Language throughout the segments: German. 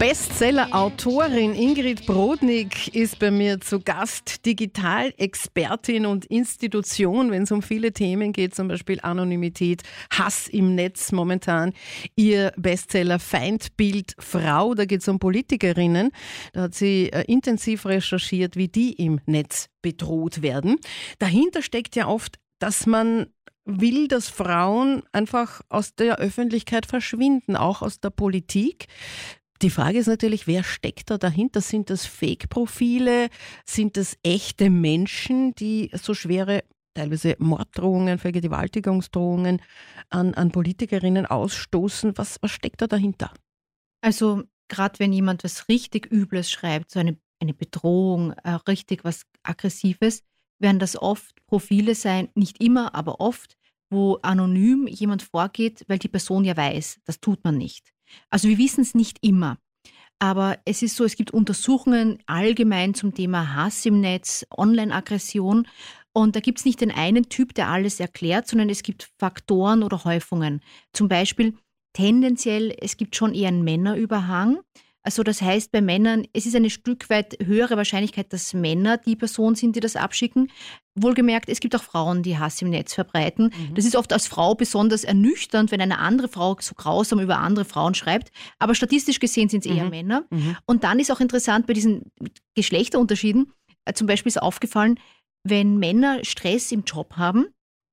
Bestseller-Autorin Ingrid Brodnik ist bei mir zu Gast, Digitalexpertin und Institution, wenn es um viele Themen geht, zum Beispiel Anonymität, Hass im Netz momentan. Ihr Bestseller Feindbild Frau, da geht es um Politikerinnen. Da hat sie intensiv recherchiert, wie die im Netz bedroht werden. Dahinter steckt ja oft, dass man will, dass Frauen einfach aus der Öffentlichkeit verschwinden, auch aus der Politik. Die Frage ist natürlich, wer steckt da dahinter? Sind das Fake-Profile? Sind das echte Menschen, die so schwere, teilweise Morddrohungen, Vergewaltigungsdrohungen an Politikerinnen ausstoßen? Was steckt da dahinter? Also gerade wenn jemand was richtig Übles schreibt, so eine Bedrohung, richtig was Aggressives, werden das oft Profile sein, nicht immer, aber oft, wo anonym jemand vorgeht, weil die Person ja weiß, das tut man nicht. Also wir wissen es nicht immer, aber es ist so, es gibt Untersuchungen allgemein zum Thema Hass im Netz, Online-Aggression und da gibt es nicht den einen Typ, der alles erklärt, sondern es gibt Faktoren oder Häufungen. Zum Beispiel tendenziell, es gibt schon eher einen Männerüberhang. Also das heißt bei Männern, es ist eine Stück weit höhere Wahrscheinlichkeit, dass Männer die Person sind, die das abschicken. Wohlgemerkt, es gibt auch Frauen, die Hass im Netz verbreiten. Das ist oft als Frau besonders ernüchternd, wenn eine andere Frau so grausam über andere Frauen schreibt. Aber statistisch gesehen sind es eher Männer. Und dann ist auch interessant bei diesen Geschlechterunterschieden, zum Beispiel ist aufgefallen, wenn Männer Stress im Job haben,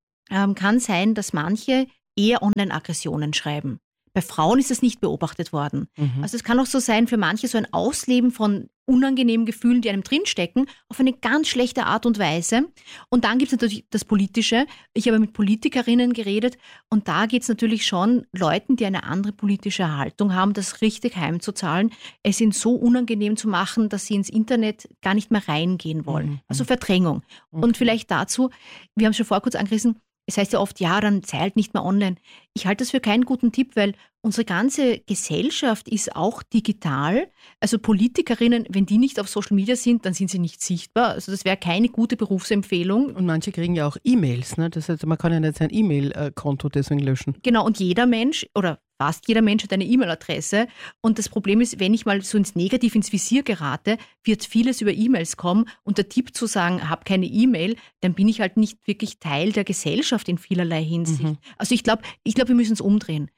kann sein, dass manche eher Online-Aggressionen schreiben. Bei Frauen ist das nicht beobachtet worden. Also es kann auch so sein, für manche so ein Ausleben von unangenehmen Gefühlen, die einem drinstecken, auf eine ganz schlechte Art und Weise. Und dann gibt es natürlich das Politische. Ich habe mit Politikerinnen geredet und da geht es natürlich schon Leuten, die eine andere politische Haltung haben, das richtig heimzuzahlen, es ihnen so unangenehm zu machen, dass sie ins Internet gar nicht mehr reingehen wollen. Also Verdrängung. Und vielleicht dazu, wir haben es schon kurz angerissen, es heißt ja oft, ja, dann sei halt nicht mehr online. Ich halte das für keinen guten Tipp, weil unsere ganze Gesellschaft ist auch digital. Also Politikerinnen, wenn die nicht auf Social Media sind, dann sind sie nicht sichtbar. Also das wäre keine gute Berufsempfehlung. Und manche kriegen ja auch E-Mails. Ne? Das heißt, man kann ja nicht sein E-Mail-Konto deswegen löschen. Genau, und jeder Mensch oder fast jeder Mensch hat eine E-Mail-Adresse. Und das Problem ist, wenn ich mal so ins Visier gerate, wird vieles über E-Mails kommen. Und der Tipp zu sagen, hab keine E-Mail, dann bin ich halt nicht wirklich Teil der Gesellschaft in vielerlei Hinsicht. Also ich glaube, wir müssen es umdrehen.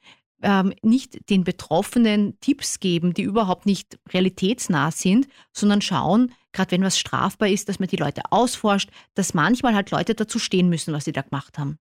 Nicht den Betroffenen Tipps geben, die überhaupt nicht realitätsnah sind, sondern schauen, gerade wenn was strafbar ist, dass man die Leute ausforscht, dass manchmal halt Leute dazu stehen müssen, was sie da gemacht haben.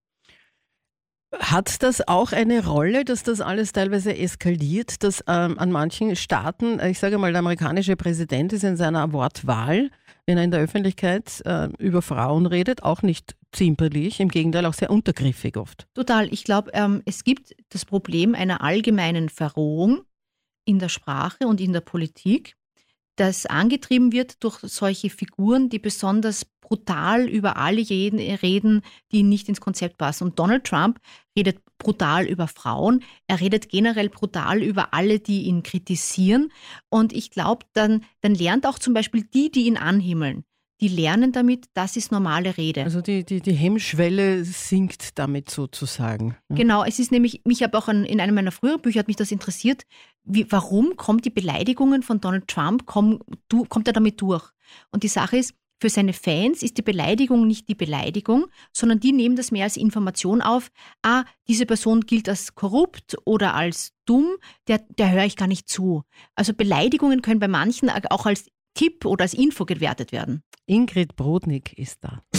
Hat das auch eine Rolle, dass das alles teilweise eskaliert, dass an manchen Staaten, ich sage mal, der amerikanische Präsident ist in seiner Wortwahl, wenn er in der Öffentlichkeit über Frauen redet, auch nicht zimperlich, im Gegenteil auch sehr untergriffig oft. Total. Ich glaube, es gibt das Problem einer allgemeinen Verrohung in der Sprache und in der Politik, das angetrieben wird durch solche Figuren, die besonders brutal über alle reden, die nicht ins Konzept passen. Und Donald Trump redet brutal über Frauen, er redet generell brutal über alle, die ihn kritisieren. Und ich glaube, dann lernt auch zum Beispiel die ihn anhimmeln, die lernen damit, das ist normale Rede. Also die Hemmschwelle sinkt damit sozusagen. Genau, es ist nämlich, mich habe auch in einem meiner früheren Bücher hat mich das interessiert, warum kommt die Beleidigungen von Donald Trump, kommt er damit durch? Und die Sache ist, für seine Fans ist die Beleidigung nicht die Beleidigung, sondern die nehmen das mehr als Information auf. Diese Person gilt als korrupt oder als dumm, der höre ich gar nicht zu. Also Beleidigungen können bei manchen auch als Tipp oder als Info gewertet werden. Ingrid Brodnik ist da.